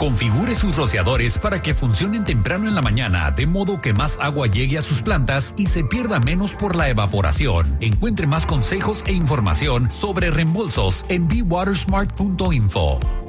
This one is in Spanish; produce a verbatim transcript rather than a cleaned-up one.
Configure sus rociadores para que funcionen temprano en la mañana, de modo que más agua llegue a sus plantas y se pierda menos por la evaporación. Encuentre más consejos e información sobre reembolsos en be water smart punto info.